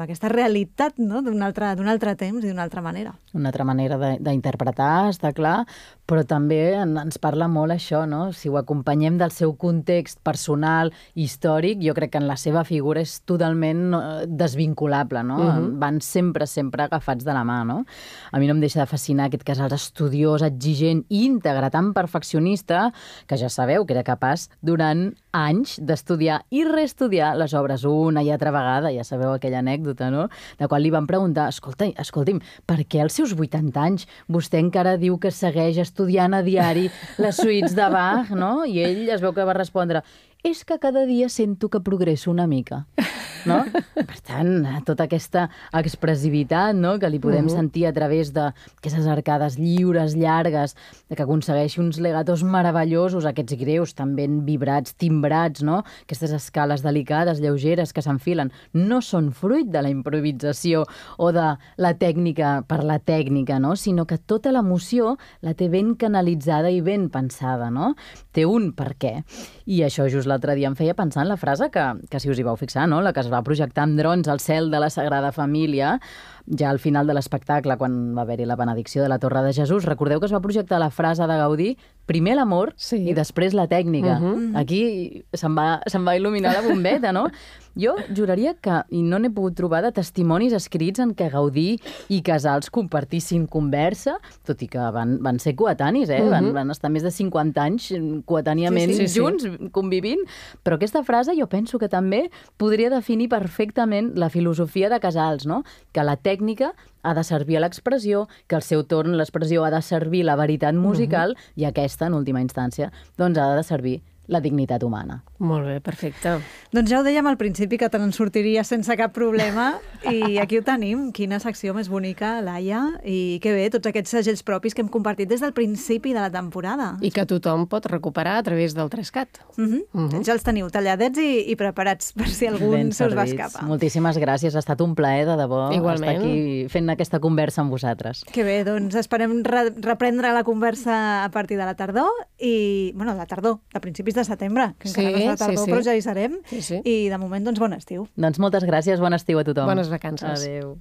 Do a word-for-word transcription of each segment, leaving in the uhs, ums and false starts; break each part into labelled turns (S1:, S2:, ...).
S1: amb aquesta realitat, no? d'un altre, d'un altre temps i d'una altra manera.
S2: Una altra manera d'interpretar, està clar, però també ens parla molt això, no? Si ho acompanyem del seu context personal, històric, jo crec que en la seva figura és totalment desvinculable, no? Uh-huh. Van sempre, sempre agafats de la mà, no? A mi no em deixa de fascinar aquest casal estudiós, exigent, íntegre, tan perfeccionista, que ja sabeu que era capaç durant anys d'estudiar i reestudiar les obres una i altra vegada, ja sabeu aquella anècdota, no? De quan li van preguntar, escolta, escolti'm, per què als seus vuitanta anys vostè encara diu que segueix estudiant a diari les suites de Bach, no? I ell es veu que va respondre, és que cada dia sento que progresso una mica, no? Per tant, tota aquesta expressivitat, no?, que li podem uh-huh. sentir a través d'aquestes arcades lliures, llargues, que aconsegueixi uns legatos meravellosos, aquests greus, tan ben vibrats, timbrats, no? Aquestes escales delicades, lleugeres, que s'enfilen, no són fruit de la improvisació o de la tècnica per la tècnica, no?, sinó que tota l'emoció la té ben canalitzada i ben pensada, no? Té un per què. I això just l'altre dia em feia pensar en la frase que, que si us hi vau fixar, no? La que es va projectar amb drons al cel de la Sagrada Família, ja al final de l'espectacle, quan va haver-hi la benedicció de la Torre de Jesús. Recordeu que es va projectar la frase de Gaudí, primer l'amor sí. i després la tècnica. Uh-huh. Aquí se'n va, se'n va il·luminar la bombeta, no? Jo juraria que, i no n'he pogut trobar de testimonis escrits en què Gaudí i Casals compartissin conversa, tot i que van, van ser coetanis, eh? Uh-huh. van, van estar més de cinquanta anys coetàniament sí, sí, junts, sí. convivint, però aquesta frase jo penso que també podria definir perfectament la filosofia de Casals, no? Que la tècnica ha de servir a l'expressió, que al seu torn l'expressió ha de servir la veritat musical uh-huh. i aquesta, en última instància, doncs ha de servir la dignitat humana.
S3: Molt bé, perfecte.
S1: Doncs ja ho dèiem al principi, que te n'en sortiries sense cap problema, i aquí ho tenim. Quina secció més bonica, Laia, i que bé, tots aquests segells propis que hem compartit des del principi de la temporada.
S3: I que tothom pot recuperar a través del Trescat.
S1: Uh -huh. Uh -huh. Ja els teniu talladets i, i preparats per si algun se us va escapar.
S2: Moltíssimes gràcies, ha estat un plaer, de debò,
S3: Igualment.
S2: estar aquí fent aquesta conversa amb vosaltres.
S1: Que bé, doncs esperem re reprendre la conversa a partir de la tardor, i, bueno, la tardor, de principis de setembre, que encara sí, no és la tardor, sí, sí. però ja hi serem. Sí, sí. I de moment, doncs, bon estiu.
S2: Doncs moltes gràcies, bon estiu a tothom.
S3: Bones vacances.
S2: Adéu.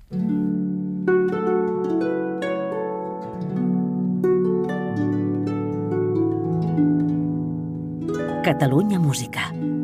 S4: Catalunya Música.